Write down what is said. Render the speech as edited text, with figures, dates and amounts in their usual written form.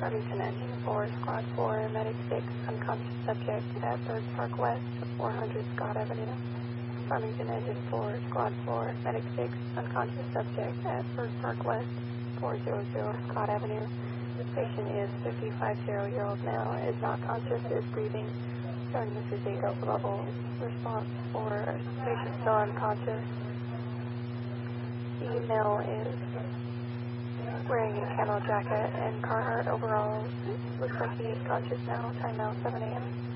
Farmington Engine 4, Squad 4, Medic 6, unconscious subject at Bird Park West, 400 Scott Avenue. Farmington Engine 4, Squad 4, Medic 6, unconscious subject at Bird Park West, 400 Scott Avenue. Patient is 55-year-old male, is not conscious, is breathing. Showing this is a Delta level response for patient still unconscious. The male is wearing a camo jacket and Carhartt overalls. Looks like he is conscious now. Time now 7 a.m.